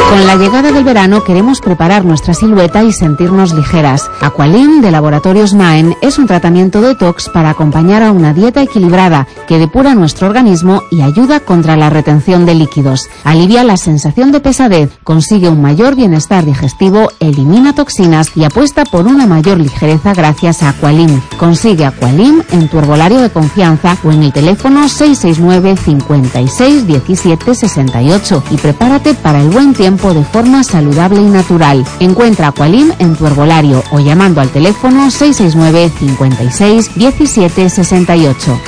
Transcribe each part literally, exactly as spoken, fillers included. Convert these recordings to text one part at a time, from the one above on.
Con la llegada del verano queremos preparar nuestra silueta y sentirnos ligeras. Aqualim de Laboratorios Maen es un tratamiento detox para acompañar a una dieta equilibrada que depura nuestro organismo y ayuda contra la retención de líquidos. Alivia la sensación de pesadez, consigue un mayor bienestar digestivo, elimina toxinas y apuesta por una mayor ligereza gracias a Aqualim. Consigue Aqualim en tu herbolario de confianza o en el teléfono seis seis nueve, cincuenta y seis, diecisiete, sesenta y ocho y prepárate para el buen tiempo de forma saludable y natural. Encuentra Aqualim en tu herbolario o llamando al teléfono seis seis nueve, cincuenta y seis, diecisiete, sesenta y ocho.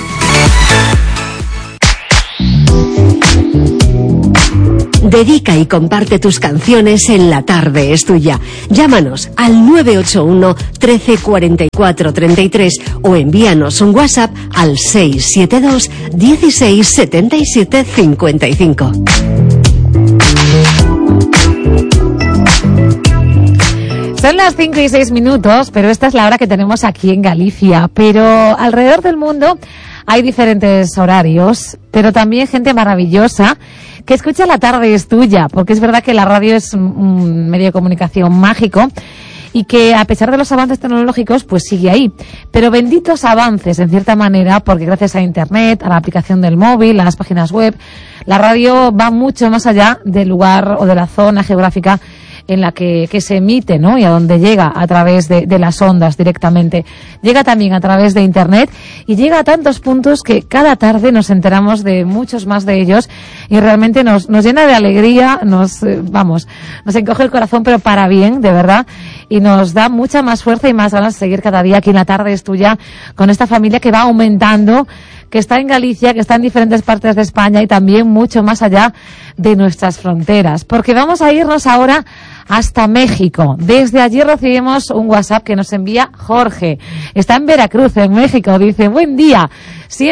Dedica y comparte tus canciones en La Tarde es Tuya. Llámanos al nueve ocho uno, trece, cuarenta y cuatro, treinta y tres o envíanos un WhatsApp al seis siete dos, dieciséis, setenta y siete, cincuenta y cinco. Son las cinco y seis minutos, pero esta es la hora que tenemos aquí en Galicia. Pero alrededor del mundo hay diferentes horarios, pero también gente maravillosa que escucha La Tarde es Tuya, porque es verdad que la radio es un medio de comunicación mágico y que a pesar de los avances tecnológicos pues sigue ahí. Pero benditos avances en cierta manera, porque gracias a Internet, a la aplicación del móvil, a las páginas web, la radio va mucho más allá del lugar o de la zona geográfica en la que, que se emite, ¿no? Y a donde llega a través de, de las ondas directamente. Llega también a través de Internet y llega a tantos puntos que cada tarde nos enteramos de muchos más de ellos y realmente nos, nos llena de alegría, nos, eh, vamos, nos encoge el corazón, pero para bien, de verdad, y nos da mucha más fuerza y más ganas de seguir cada día aquí en La Tarde es Tuya con esta familia que va aumentando, que está en Galicia, que está en diferentes partes de España y también mucho más allá de nuestras fronteras. Porque vamos a irnos ahora hasta México. Desde allí recibimos un WhatsApp que nos envía Jorge. Está en Veracruz, en México. Dice, buen día. Siempre